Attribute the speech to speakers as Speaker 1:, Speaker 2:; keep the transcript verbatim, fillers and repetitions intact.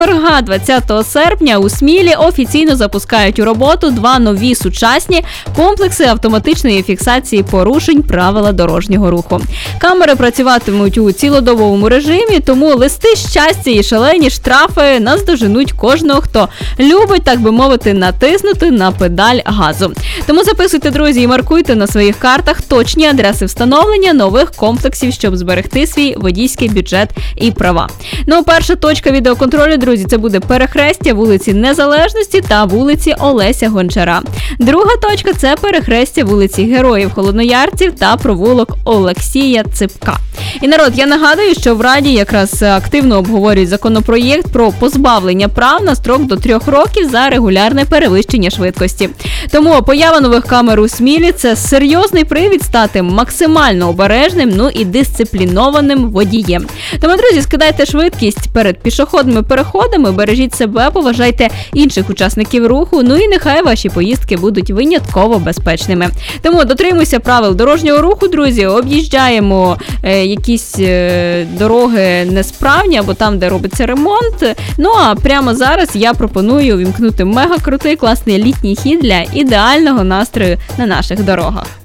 Speaker 1: Торга двадцятого серпня у Смілі офіційно запускають у роботу два нові сучасні комплекси автоматичної фіксації порушень правила дорожнього руху. Камери працюватимуть у цілодобовому режимі, тому листи щастя і шалені штрафи наздоженуть кожного, хто любить, так би мовити, натиснути на педаль газу. Тому записуйте, друзі, і маркуйте на своїх картах точні адреси встановлення нових комплексів, щоб зберегти свій водійський бюджет і права. Ну, перша точка відеоконтролю, друзі, Друзі, це буде перехрестя вулиці Незалежності та вулиці Олеся Гончара. Друга точка – це перехрестя вулиці Героїв Холодноярців та провулок Олексія Ципка. І, народ, я нагадую, що в Раді якраз активно обговорюють законопроєкт про позбавлення прав на строк до трьох років за регулярне перевищення швидкості. Тому поява нових камер у Смілі – це серйозний привід стати максимально обережним, ну і дисциплінованим водієм. Тому, друзі, скидайте швидкість перед пішохідними переходами, бережіть себе, поважайте інших учасників руху, ну і нехай ваші поїздки будуть винятково безпечними. Тому дотримуйся правил дорожнього руху, друзі, об'їжджаємо е, якісь е, дороги несправні або там, де робиться ремонт. Ну а прямо зараз я пропоную увімкнути мега крутий класний літній хід для ідеального настрою на наших дорогах.